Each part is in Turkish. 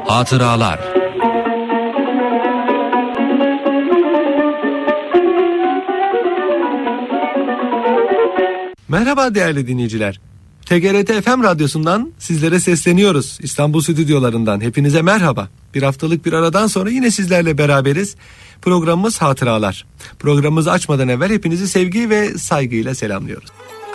Hatıralar. Merhaba değerli dinleyiciler. TGRT FM radyosundan sizlere sesleniyoruz. İstanbul stüdyolarından hepinize merhaba. Bir haftalık bir aradan sonra yine sizlerle beraberiz. Programımız Hatıralar. Programımızı açmadan evvel hepinizi sevgi ve saygıyla selamlıyoruz.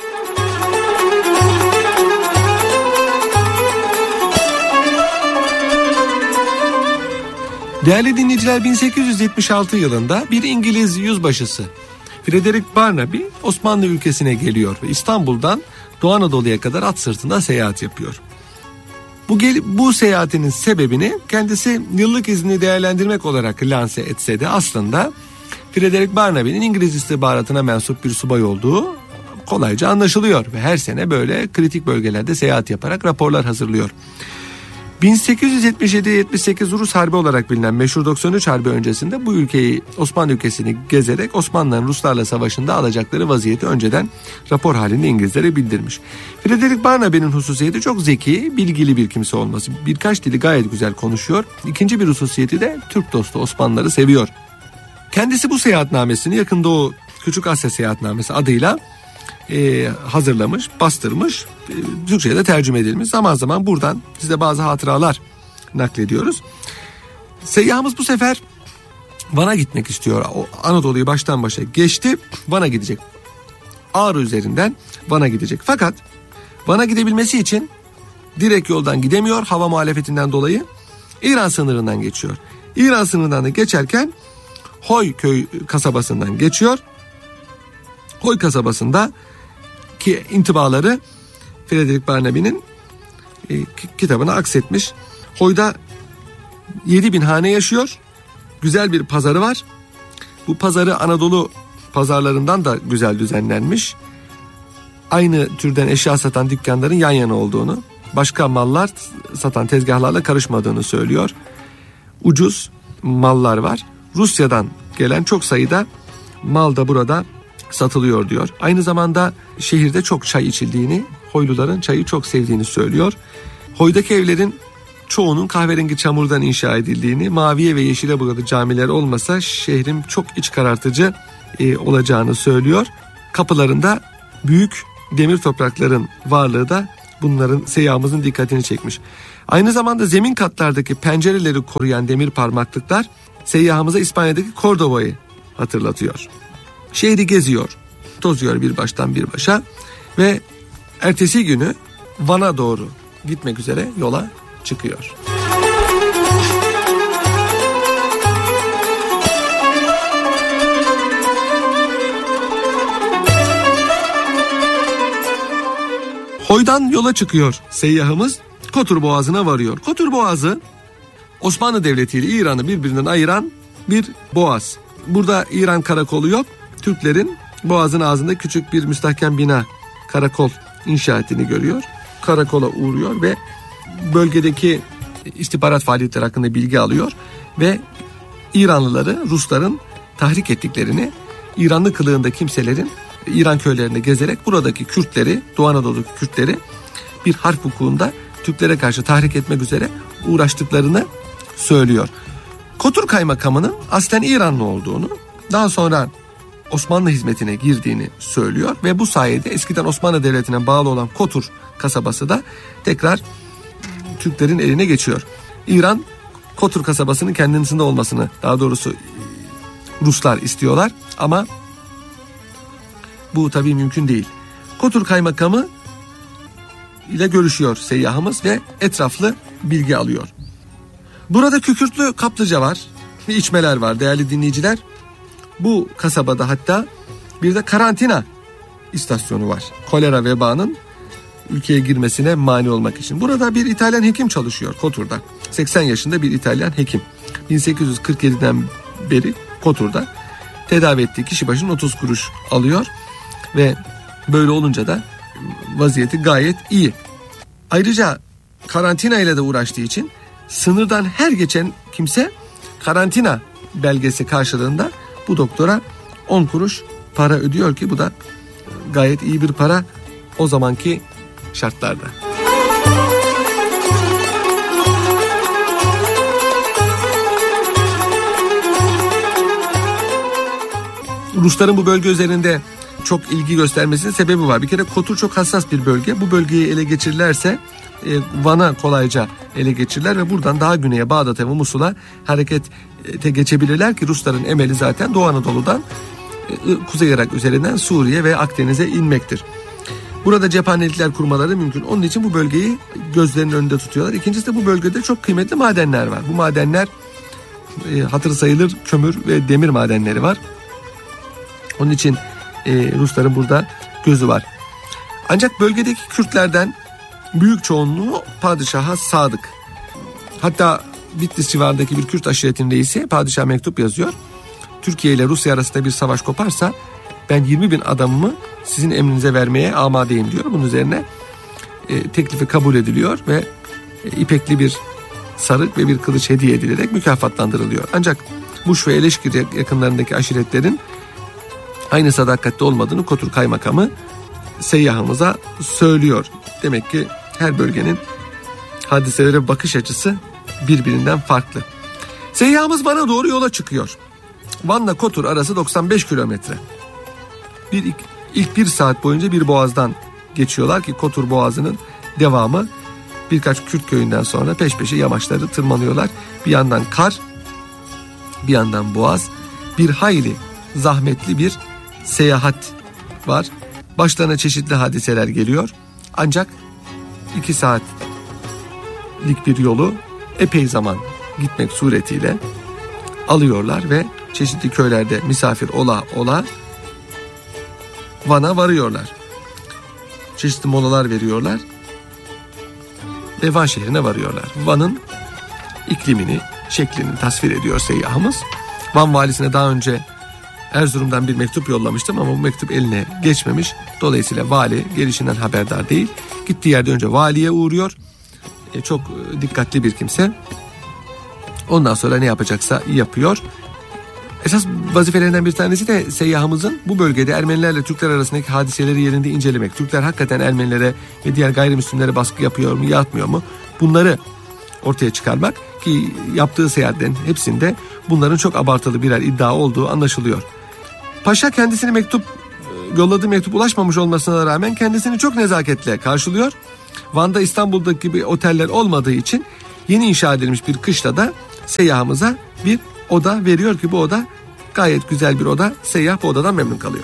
Değerli dinleyiciler, 1876 yılında bir İngiliz yüzbaşısı Frederick Barnaby Osmanlı ülkesine geliyor ve İstanbul'dan Doğu Anadolu'ya kadar at sırtında seyahat yapıyor. Bu seyahatinin sebebini kendisi yıllık izni değerlendirmek olarak lanse etse de aslında Frederick Barnaby'nin İngiliz istihbaratına mensup bir subay olduğu kolayca anlaşılıyor ve her sene böyle kritik bölgelerde seyahat yaparak raporlar hazırlıyor. 1877-78 Rus Harbi olarak bilinen meşhur 93 Harbi öncesinde bu ülkeyi, Osmanlı ülkesini gezerek Osmanlı'nın Ruslarla savaşında alacakları vaziyeti önceden rapor halinde İngilizlere bildirmiş. Frederick Barnaby'nin hususiyeti çok zeki, bilgili bir kimse olması. Birkaç dili gayet güzel konuşuyor. İkinci bir hususiyeti de Türk dostu, Osmanlıları seviyor. Kendisi bu seyahatnamesini Yakın Doğu Küçük Asya Seyahatnamesi adıyla hazırlamış, bastırmış, Türkçe'ye de tercüme edilmiş. Zaman zaman buradan size bazı hatıralar naklediyoruz. Seyyahımız bu sefer Van'a gitmek istiyor. O Anadolu'yu baştan başa geçti, Van'a gidecek. Ağrı üzerinden Van'a gidecek. Fakat Van'a gidebilmesi için direkt yoldan gidemiyor. Hava muhalefetinden dolayı İran sınırından geçiyor. İran sınırından da geçerken Hoy köy kasabasından geçiyor. Hoy kasabasında ki intibaları Frederick Barnaby'nin kitabına aksetmiş. Hoy'da 7.000 hane yaşıyor. Güzel bir pazarı var. Bu pazarı Anadolu pazarlarından da güzel düzenlenmiş. Aynı türden eşya satan dükkanların yan yana olduğunu, başka mallar satan tezgahlarla karışmadığını söylüyor. Ucuz mallar var. Rusya'dan gelen çok sayıda mal da burada satılıyor diyor. Aynı zamanda şehirde çok çay içildiğini, Hoyluların çayı çok sevdiğini söylüyor. Hoy'daki evlerin çoğunun kahverengi çamurdan inşa edildiğini, maviye ve yeşile boyalı camiler olmasa şehrin çok iç karartıcı olacağını söylüyor. Kapılarında büyük demir toprakların varlığı da bunların seyyahımızın dikkatini çekmiş. Aynı zamanda zemin katlardaki pencereleri koruyan demir parmaklıklar seyyahımıza İspanya'daki Cordoba'yı hatırlatıyor. Şehri geziyor, tozuyor bir baştan bir başa ve ertesi günü Van'a doğru gitmek üzere yola çıkıyor. Hoy'dan yola çıkıyor seyyahımız, Kotur Boğazı'na varıyor. Kotur Boğazı Osmanlı Devleti ile İran'ı birbirinden ayıran bir boğaz. Burada İran karakolu yok. Türklerin boğazın ağzında küçük bir müstahkem bina, karakol inşa ettiğini görüyor. Karakola uğruyor ve bölgedeki istihbarat faaliyetleri hakkında bilgi alıyor ve İranlıları, Rusların tahrik ettiklerini, İranlı kılığında kimselerin İran köylerinde gezerek buradaki Kürtleri, Doğu Anadolu Kürtleri bir harp hukukunda Türklere karşı tahrik etmek üzere uğraştıklarını söylüyor. Kotur Kaymakamı'nın aslen İranlı olduğunu, daha sonra Osmanlı hizmetine girdiğini söylüyor ve bu sayede eskiden Osmanlı Devleti'ne bağlı olan Kotur kasabası da tekrar Türklerin eline geçiyor. İran Kotur kasabasının kendisinde olmasını, daha doğrusu Ruslar istiyorlar ama bu tabii mümkün değil. Kotur Kaymakamı ile görüşüyor seyyahımız ve etraflı bilgi alıyor. Burada kükürtlü kaplıca var ve içmeler var değerli dinleyiciler. Bu kasabada hatta bir de karantina istasyonu var. Kolera vebanın ülkeye girmesine mani olmak için. Burada bir İtalyan hekim çalışıyor Kotur'da. 80 yaşında bir İtalyan hekim. 1847'den beri Kotur'da tedavi ettiği kişi başına 30 kuruş alıyor ve böyle olunca da vaziyeti gayet iyi. Ayrıca karantina ile de uğraştığı için sınırdan her geçen kimse karantina belgesi karşılığında bu doktora 10 kuruş para ödüyor ki bu da gayet iyi bir para o zamanki şartlarda. Rusların bu bölge üzerinde çok ilgi göstermesinin sebebi var. Bir kere Kotur çok hassas bir bölge. Bu bölgeyi ele geçirirlerse Van'a kolayca ele geçirirler ve buradan daha güneye Bağdat'a ve Musul'a harekete geçebilirler ki Rusların emeli zaten Doğu Anadolu'dan Kuzey Irak üzerinden Suriye ve Akdeniz'e inmektir. Burada cephanelikler kurmaları mümkün. Onun için bu bölgeyi gözlerinin önünde tutuyorlar. İkincisi de bu bölgede çok kıymetli madenler var. Bu madenler hatırı sayılır kömür ve demir madenleri var. Onun için Rusların burada gözü var. Ancak bölgedeki Kürtlerden büyük çoğunluğu padişaha sadık. Hatta Bitlis civarındaki bir Kürt aşiretinin reisi padişaha mektup yazıyor. Türkiye ile Rusya arasında bir savaş koparsa ben 20.000 adamımı sizin emrinize vermeye amadeyim diyor. Bunun üzerine teklifi kabul ediliyor ve ipekli bir sarık ve bir kılıç hediye edilerek mükafatlandırılıyor. Ancak Muş ve Eleşkir yakınlarındaki aşiretlerin aynı sadakatte olmadığını Kotur kaymakamı seyyahımıza söylüyor. Demek ki her bölgenin hadiselere bakış açısı birbirinden farklı. Seyyahımız Van'a doğru yola çıkıyor. Van'la Kotur arası 95 kilometre. İlk bir saat boyunca bir boğazdan geçiyorlar ki Kotur Boğazı'nın devamı. Birkaç Kürt köyünden sonra peş peşe yamaçları tırmanıyorlar. Bir yandan kar, bir yandan boğaz. Bir hayli zahmetli bir seyahat var. Başlarına çeşitli hadiseler geliyor. Ancak 2 saatlik bir yolu epey zaman gitmek suretiyle alıyorlar ve çeşitli köylerde misafir ola Van'a varıyorlar. Çeşitli molalar veriyorlar ve Van şehrine varıyorlar. Van'ın iklimini, şeklini tasvir ediyor seyyahımız. Van valisine daha önce Erzurum'dan bir mektup yollamıştım ama bu mektup eline geçmemiş. Dolayısıyla vali gelişinden haberdar değil. Gittiği yerde önce valiye uğruyor. Çok dikkatli bir kimse. Ondan sonra ne yapacaksa yapıyor. Esas vazifelerinden bir tanesi de seyyahımızın bu bölgede Ermenilerle Türkler arasındaki hadiseleri yerinde incelemek. Türkler hakikaten Ermenilere ve diğer gayrimüslimlere baskı yapıyor mu, yapmıyor mu? Bunları ortaya çıkarmak ki yaptığı seyahatlerin hepsinde bunların çok abartılı birer iddia olduğu anlaşılıyor. Paşa kendisine yolladığı mektup ulaşmamış olmasına rağmen kendisini çok nezaketle karşılıyor. Van'da İstanbul'daki gibi oteller olmadığı için yeni inşa edilmiş bir kışlada seyyahımıza bir oda veriyor ki bu oda gayet güzel bir oda. Seyyah bu odadan memnun kalıyor.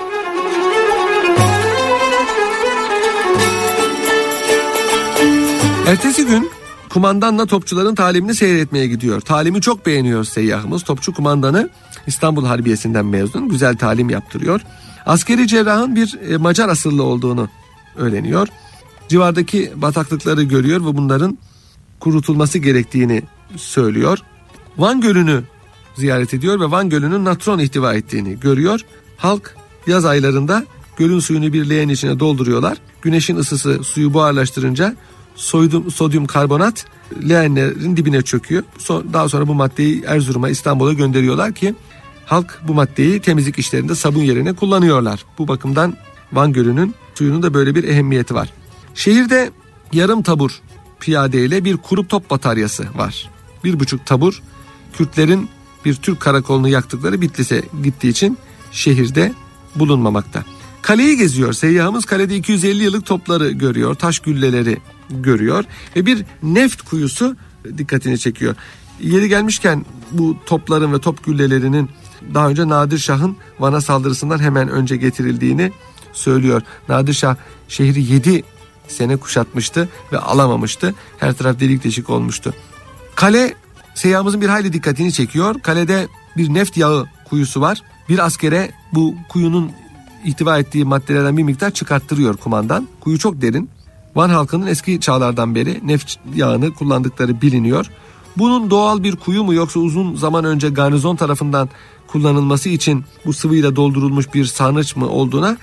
Ertesi gün kumandanla topçuların talimini seyretmeye gidiyor. Talimi çok beğeniyor seyyahımız. Topçu kumandanı İstanbul Harbiyesi'nden mezun. Güzel talim yaptırıyor. Askeri cerrahın bir Macar asıllı olduğunu öğreniyor. Civardaki bataklıkları görüyor ve bunların kurutulması gerektiğini söylüyor. Van Gölü'nü ziyaret ediyor ve Van Gölü'nün natron ihtiva ettiğini görüyor. Halk yaz aylarında gölün suyunu bir leğen içine dolduruyorlar. Güneşin ısısı suyu buharlaştırınca sodyum karbonat leğenlerin dibine çöküyor. Daha sonra bu maddeyi Erzurum'a, İstanbul'a gönderiyorlar ki halk bu maddeyi temizlik işlerinde sabun yerine kullanıyorlar. Bu bakımdan Van Gölü'nün suyunun da böyle bir ehemmiyeti var. Şehirde yarım tabur piyadeyle bir kurup top bataryası var. 1,5 tabur Kürtlerin bir Türk karakolunu yaktıkları Bitlis'e gittiği için şehirde bulunmamakta. Kaleyi geziyor seyyahımız. Kalede 250 yıllık topları görüyor, taş gülleleri görüyor ve bir neft kuyusu dikkatini çekiyor. Yeri gelmişken bu topların ve top güllelerinin daha önce Nadir Şah'ın Van'a saldırısından hemen önce getirildiğini söylüyor. Nadir Şah şehri 7 sene kuşatmıştı ve alamamıştı. Her taraf delik deşik olmuştu. Kale seyyahımızın bir hayli dikkatini çekiyor. Kalede bir neft yağı kuyusu var. Bir askere bu kuyunun ihtiva ettiği maddelerden bir miktar çıkarttırıyor kumandan. Kuyu çok derin. Van halkının eski çağlardan beri neft yağını kullandıkları biliniyor. Bunun doğal bir kuyu mu yoksa uzun zaman önce garnizon tarafından kullanılması için bu sıvıyla doldurulmuş bir sarnıç mı olduğuna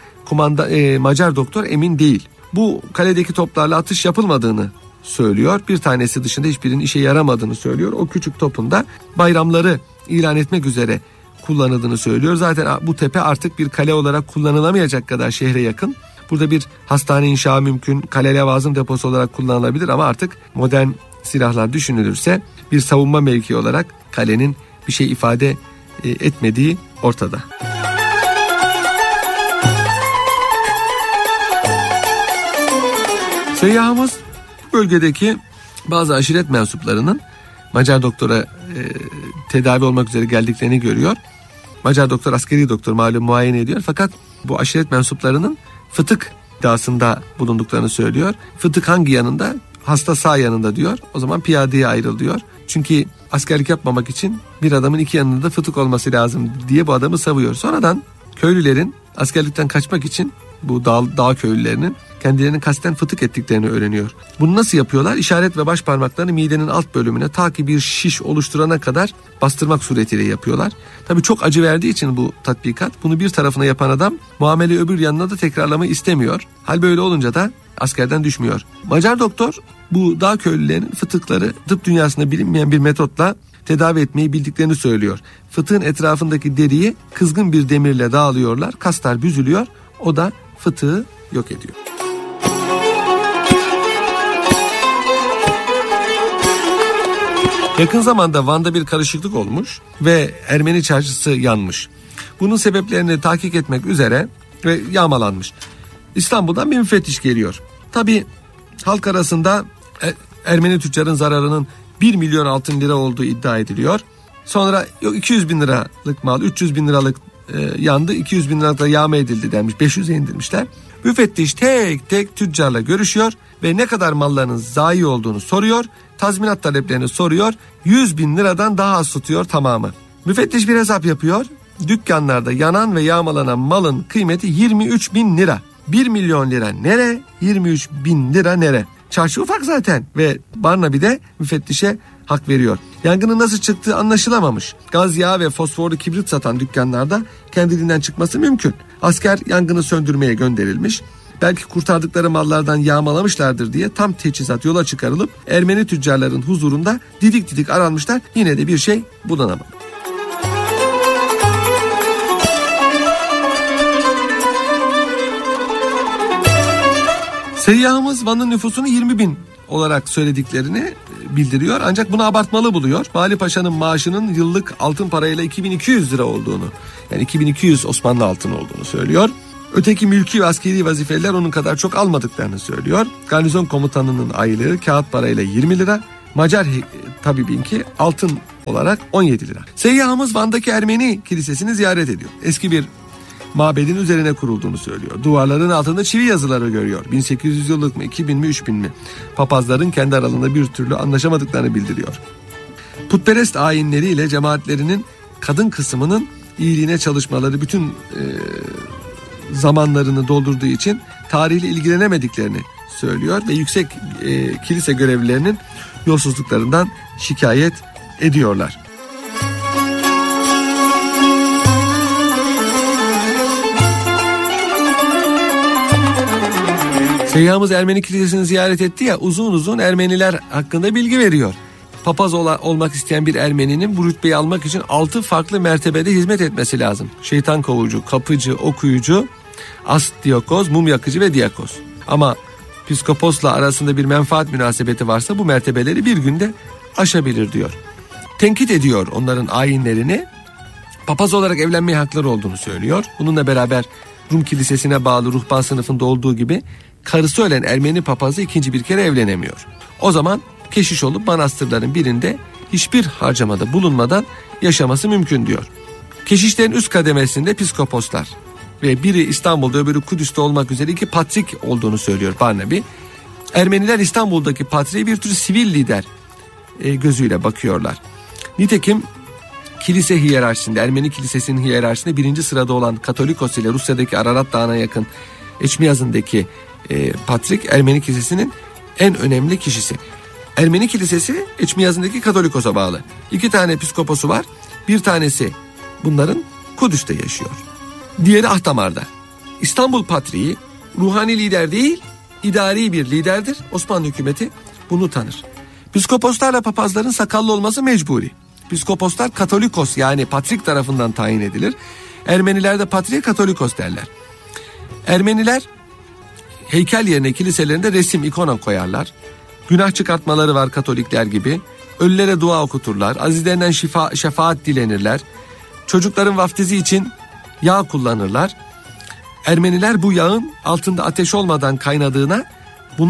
Macar doktor emin değil. Bu kaledeki toplarla atış yapılmadığını söylüyor. Bir tanesi dışında hiçbirinin işe yaramadığını söylüyor. O küçük topun da bayramları ilan etmek üzere kullanıldığını söylüyor. Zaten bu tepe artık bir kale olarak kullanılamayacak kadar şehre yakın. Burada bir hastane inşa mümkün, kale levazım deposu olarak kullanılabilir ama artık modern silahlar düşünülürse bir savunma mevkii olarak kalenin bir şey ifade etmediği ortada. Seyyahımız bölgedeki bazı aşiret mensuplarının Macar doktora tedavi olmak üzere geldiklerini görüyor. Macar doktor askeri doktor malum muayene ediyor. Fakat bu aşiret mensuplarının fıtık iddiasında bulunduklarını söylüyor. Fıtık hangi yanında? Hasta sağ yanında diyor. O zaman piyadeye ayrıl diyor. Çünkü askerlik yapmamak için bir adamın iki yanında da fıtık olması lazım diye bu adamı savuyor. Sonradan köylülerin askerlikten kaçmak için bu dağ köylülerinin kendilerini kasten fıtık ettiklerini öğreniyor. Bunu nasıl yapıyorlar? İşaret ve baş parmaklarını midenin alt bölümüne ta ki bir şiş oluşturana kadar bastırmak suretiyle yapıyorlar. Tabii çok acı verdiği için bu tatbikat, bunu bir tarafına yapan adam muameleyi öbür yanına da tekrarlamayı istemiyor. Hal böyle olunca da askerden düşmüyor. Macar doktor bu dağ köylülerinin fıtıkları tıp dünyasında bilinmeyen bir metotla tedavi etmeyi bildiklerini söylüyor. Fıtığın etrafındaki deriyi kızgın bir demirle dağılıyorlar. Kaslar büzülüyor. O da fıtığı yok ediyor. Yakın zamanda Van'da bir karışıklık olmuş ve Ermeni çarşısı yanmış. Bunun sebeplerini tahkik etmek üzere ve yağmalanmış. İstanbul'dan bir müfettiş geliyor. Tabii halk arasında Ermeni tüccarın zararının 1 milyon altın lira olduğu iddia ediliyor. Sonra 200 bin liralık mal, 300 bin liralık yandı, 200 bin liralık da yağma edildi denmiş, 500'e indirmişler. Müfettiş tek tek tüccarla görüşüyor ve ne kadar mallarının zayi olduğunu soruyor. Tazminat taleplerini soruyor. 100 bin liradan daha az tutuyor tamamı. Müfettiş bir hesap yapıyor. Dükkanlarda yanan ve yağmalanan malın kıymeti 23 bin lira. 1 milyon lira nere? 23 bin lira nere? Çarşı ufak zaten ve Barnaby de müfettişe hak veriyor. Yangının nasıl çıktığı anlaşılamamış. Gaz, yağ ve fosforlu kibrit satan dükkanlarda kendiliğinden çıkması mümkün. Asker yangını söndürmeye gönderilmiş. Belki kurtardıkları mallardan yağmalamışlardır diye tam teçhizat yola çıkarılıp Ermeni tüccarların huzurunda didik didik aranmışlar. Yine de bir şey bulunamadı. Seyyahımız Van'ın nüfusunu 20 bin olarak söylediklerini bildiriyor. Ancak bunu abartmalı buluyor. Vali Paşa'nın maaşının yıllık altın parayla 2200 lira olduğunu, yani 2200 Osmanlı altını olduğunu söylüyor. Öteki mülki ve askeri vazifeliler onun kadar çok almadıklarını söylüyor. Garnizon komutanının aylığı kağıt parayla 20 lira. Macar tabibinki altın olarak 17 lira. Seyyahımız Van'daki Ermeni kilisesini ziyaret ediyor. Eski bir mabedin üzerine kurulduğunu söylüyor. Duvarların altında çivi yazıları görüyor. 1800 yıllık mı, 2000 mi, 3000 mi? Papazların kendi aralarında bir türlü anlaşamadıklarını bildiriyor. Putperest ayinleriyle cemaatlerinin kadın kısmının iyiliğine çalışmaları bütün zamanlarını doldurduğu için tarihle ilgilenemediklerini söylüyor ve yüksek kilise görevlilerinin yolsuzluklarından şikayet ediyorlar. Seyyahımız Ermeni kilisesini ziyaret etti ya, uzun uzun Ermeniler hakkında bilgi veriyor. Papaz olmak isteyen bir Ermeninin bu rütbeyi almak için 6 farklı mertebede hizmet etmesi lazım. Şeytan kovucu, kapıcı, okuyucu, astdiakoz, mum yakıcı ve diakos. Ama piskoposla arasında bir menfaat münasebeti varsa bu mertebeleri bir günde aşabilir diyor. Tenkit ediyor onların ayinlerini. Papaz olarak evlenmeye hakları olduğunu söylüyor. Bununla beraber Rum kilisesine bağlı ruhban sınıfında olduğu gibi karısı ölen Ermeni papazı ikinci bir kere evlenemiyor. O zaman keşiş olup manastırların birinde hiçbir harcamada bulunmadan yaşaması mümkün diyor. Keşişlerin üst kademesinde piskoposlar ve biri İstanbul'da öbürü Kudüs'te olmak üzere 2 patrik olduğunu söylüyor Barnaby. Ermeniler İstanbul'daki patriğe bir tür sivil lider gözüyle bakıyorlar. Nitekim kilise hiyerarşisinde, Ermeni kilisesinin hiyerarşisinde 1. sırada olan Katolikos ile Rusya'daki Ararat Dağı'na yakın Eçmiyazı'ndaki patrik Ermeni kilisesinin en önemli kişisi. Ermeni kilisesi Eçmiyazı'ndaki Katolikos'a bağlı. 2 tane piskoposu var. Bir tanesi bunların Kudüs'te yaşıyor. Diğeri Ahtamar'da. İstanbul Patriği ruhani lider değil, idari bir liderdir. Osmanlı hükümeti bunu tanır. Piskoposlarla papazların sakallı olması mecburi. Piskoposlar Katolikos yani patrik tarafından tayin edilir. Ermeniler de patriğe Katolikos derler. Ermeniler heykel yerine kiliselerinde resim, ikona koyarlar. Günah çıkartmaları var Katolikler gibi. Ölülere dua okuturlar. Azizlerinden şefaat dilenirler. Çocukların vaftizi için yağ kullanırlar. Ermeniler bu yağın altında ateş olmadan kaynadığına, bunun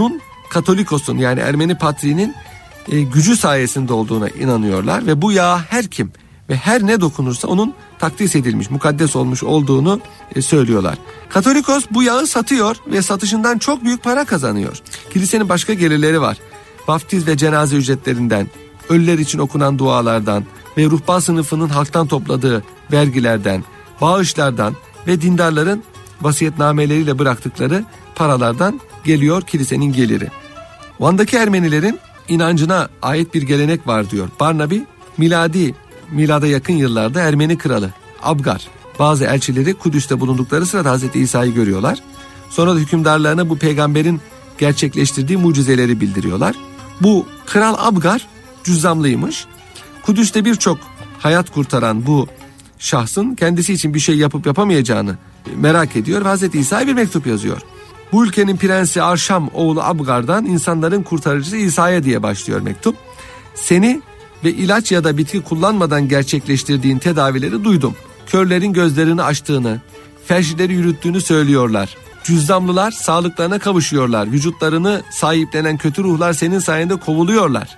Katolikos'un yani Ermeni patriğinin gücü sayesinde olduğuna inanıyorlar ve bu yağa her kim ve her ne dokunursa onun takdis edilmiş, mukaddes olmuş olduğunu söylüyorlar. Katolikos bu yağı satıyor ve satışından çok büyük para kazanıyor. Kilisenin başka gelirleri var. Vaftiz ve cenaze ücretlerinden, ölüler için okunan dualardan ve ruhban sınıfının halktan topladığı vergilerden, bağışlardan ve dindarların vasiyetnameleriyle bıraktıkları paralardan geliyor kilisenin geliri. Van'daki Ermenilerin inancına ait bir gelenek var diyor Barnabi. Milada yakın yıllarda Ermeni kralı Abgar bazı elçileri Kudüs'te bulundukları sırada Hz. İsa'yı görüyorlar. Sonra da hükümdarlarına bu peygamberin gerçekleştirdiği mucizeleri bildiriyorlar. Bu kral Abgar cüzzamlıymış. Kudüs'te birçok hayat kurtaran bu şahsın kendisi için bir şey yapıp yapamayacağını merak ediyor ve Hz. İsa'ya bir mektup yazıyor. Bu ülkenin prensi Arşam oğlu Abgar'dan insanların kurtarıcısı İsa'ya diye başlıyor mektup. Seni ve ilaç ya da bitki kullanmadan gerçekleştirdiğin tedavileri duydum. Körlerin gözlerini açtığını, felçlileri yürüttüğünü söylüyorlar. Cüzzamlılar sağlıklarına kavuşuyorlar. Vücutlarını sahiplenen kötü ruhlar senin sayende kovuluyorlar.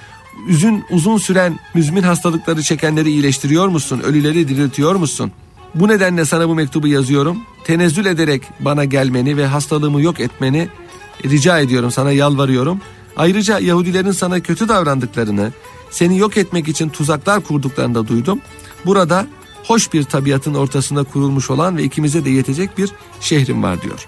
Uzun süren müzmin hastalıkları çekenleri iyileştiriyor musun? Ölüleri diriltiyor musun? Bu nedenle sana bu mektubu yazıyorum. Tenezzül ederek bana gelmeni ve hastalığımı yok etmeni rica ediyorum, sana yalvarıyorum. Ayrıca Yahudilerin sana kötü davrandıklarını, seni yok etmek için tuzaklar kurduklarını da duydum. Burada hoş bir tabiatın ortasında kurulmuş olan ve ikimize de yetecek bir şehrim var diyor.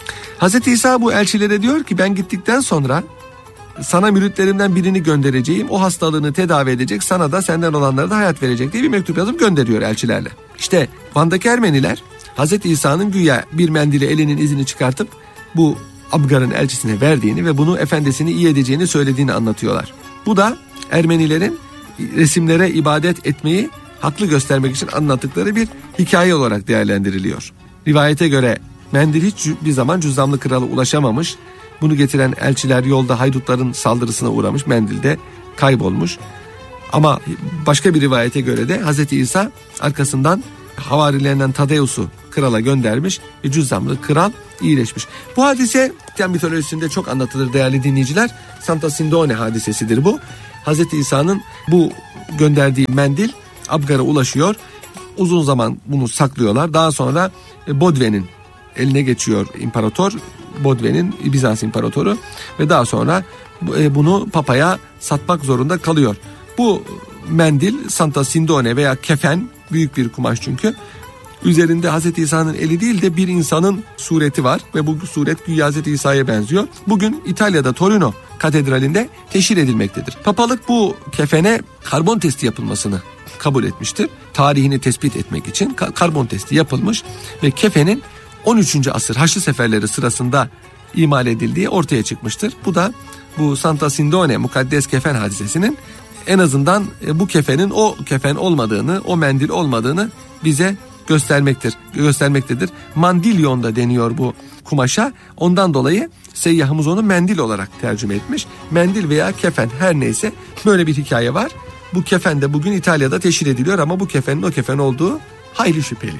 Hz. İsa bu elçilere diyor ki ben gittikten sonra sana müritlerimden birini göndereceğim. O hastalığını tedavi edecek, sana da senden olanlara da hayat verecek diye bir mektup yazıp gönderiyor elçilerle. İşte Van'daki Ermeniler Hz. İsa'nın güya bir mendile elinin izini çıkartıp bu Abgar'ın elçisine verdiğini ve bunu efendisini iyi edeceğini söylediğini anlatıyorlar. Bu da Ermenilerin resimlere ibadet etmeyi haklı göstermek için anlattıkları bir hikaye olarak değerlendiriliyor. Rivayete göre mendil hiçbir zaman cüzzamlı krala ulaşamamış. Bunu getiren elçiler yolda haydutların saldırısına uğramış, mendil de kaybolmuş. Ama başka bir rivayete göre de Hz. İsa arkasından havarilerinden Tadeus'u krala göndermiş ve cüzzamlı kral iyileşmiş. Bu hadise mitolojisinde çok anlatılır değerli dinleyiciler. Santa Sindone hadisesidir bu. Hz. İsa'nın bu gönderdiği mendil Abgar'a ulaşıyor. Uzun zaman bunu saklıyorlar. Daha sonra Bodve'nin eline geçiyor imparator. Bodve'nin Bizans imparatoru ve daha sonra bunu papaya satmak zorunda kalıyor. Bu mendil Santa Sindone veya kefen, büyük bir kumaş çünkü. Üzerinde Hz. İsa'nın eli değil de bir insanın sureti var ve bu suret güya Hz. İsa'ya benziyor. Bugün İtalya'da Torino Katedrali'nde teşhir edilmektedir. Papalık bu kefene karbon testi yapılmasını kabul etmiştir. Tarihini tespit etmek için karbon testi yapılmış ve kefenin 13. asır Haçlı seferleri sırasında imal edildiği ortaya çıkmıştır. Bu da bu Santa Sindone mukaddes kefen hadisesinin en azından bu kefenin o kefen olmadığını, o mendil olmadığını bize göstermektedir. Mandilyon da deniyor bu kumaşa. Ondan dolayı seyyahımız onu mendil olarak tercüme etmiş. Mendil veya kefen her neyse böyle bir hikaye var. Bu kefen de bugün İtalya'da teşhir ediliyor ama bu kefenin o kefen olduğu hayli şüpheli.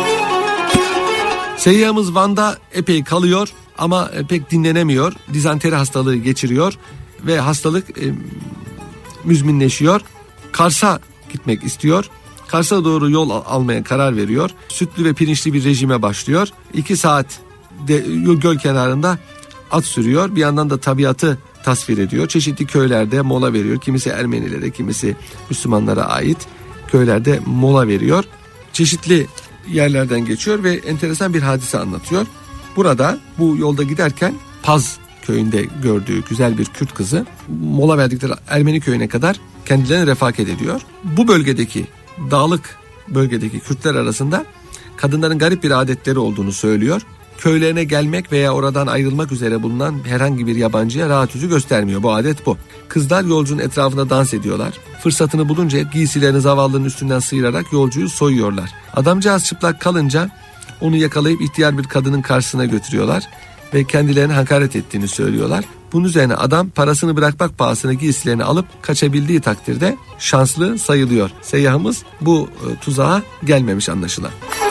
Seyyahımız Van'da epey kalıyor ama pek dinlenemiyor. Dizanteri hastalığı geçiriyor ve hastalık müzminleşiyor. Kars'a gitmek istiyor. Kars'a doğru yol almaya karar veriyor. Sütlü ve pirinçli bir rejime başlıyor. 2 saat göl kenarında at sürüyor. Bir yandan da tabiatı tasvir ediyor. Çeşitli köylerde mola veriyor. Kimisi Ermenilere, kimisi Müslümanlara ait köylerde mola veriyor. Çeşitli yerlerden geçiyor ve enteresan bir hadise anlatıyor. Burada bu yolda giderken Paz köyünde gördüğü güzel bir Kürt kızı mola verdikleri Ermeni köyüne kadar kendilerine refakat ediyor. Bu bölgedeki dağlık bölgedeki Kürtler arasında kadınların garip bir adetleri olduğunu söylüyor. Köylerine gelmek veya oradan ayrılmak üzere bulunan herhangi bir yabancıya rahat yüzü göstermiyor. Bu adet bu. Kızlar yolcunun etrafında dans ediyorlar. Fırsatını bulunca giysilerini zavallının üstünden sıyırarak yolcuyu soyuyorlar. Adamcağız çıplak kalınca onu yakalayıp ihtiyar bir kadının karşısına götürüyorlar ve kendilerine hakaret ettiğini söylüyorlar. Bunun üzerine adam parasını bırakmak pahasına giysilerini alıp kaçabildiği takdirde şanslı sayılıyor. Seyyahımız bu tuzağa gelmemiş anlaşılan.